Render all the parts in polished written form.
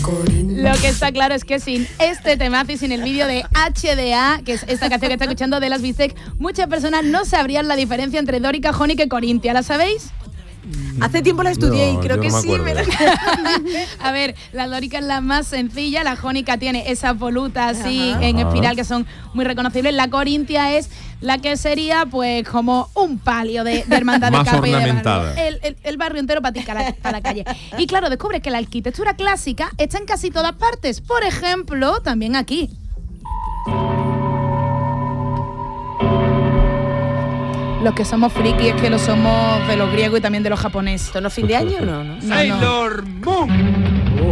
Lo que está claro es que sin este temazo y sin el vídeo de HDA, que es esta canción que está escuchando de las Bistec, muchas personas no sabrían la diferencia entre Dórica, Jónica y Corintia. ¿La sabéis? Hace tiempo la estudié y creo que sí. A ver, la dórica es la más sencilla, la jónica tiene esas volutas así en espiral que son muy reconocibles. La corintia es la que sería pues como un palio de hermandad de capa y de barrio. El barrio entero para la calle. Y claro, descubres que la arquitectura clásica está en casi todas partes. Por ejemplo, también aquí. Los que somos frikis es que lo somos de los griegos y también de los japoneses. ¿Esto no es fin de año o no? Sailor Moon.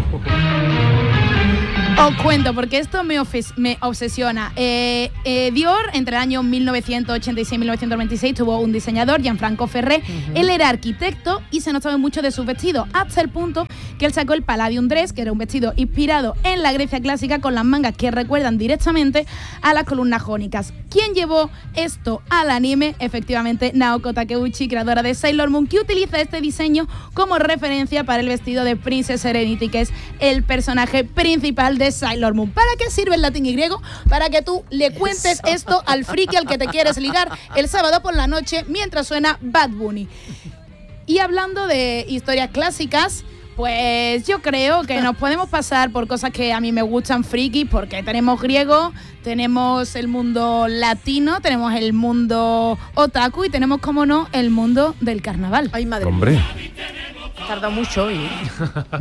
Os cuento, porque esto me obsesiona. Dior, entre el año 1986 y 1996, tuvo un diseñador, Gianfranco Ferré. Él era arquitecto y se notaba mucho de sus vestidos, hasta el punto que él sacó el Palladium Dress, que era un vestido inspirado en la Grecia clásica, con las mangas que recuerdan directamente a las columnas jónicas. ¿Quién llevó esto al anime? Efectivamente, Naoko Takeuchi, creadora de Sailor Moon, que utiliza este diseño como referencia para el vestido de Princess Serenity, que es el personaje principal de Sailor Moon. ¿Para qué sirve el latín y griego? Para que tú le cuentes esto al friki al que te quieres ligar el sábado por la noche mientras suena Bad Bunny. Y hablando de historias clásicas, pues yo creo que nos podemos pasar por cosas que a mí me gustan friki, porque tenemos griego, tenemos el mundo latino, tenemos el mundo otaku y tenemos, como no, el mundo del carnaval. Ay, madre Hombre. mía. Tarda mucho hoy.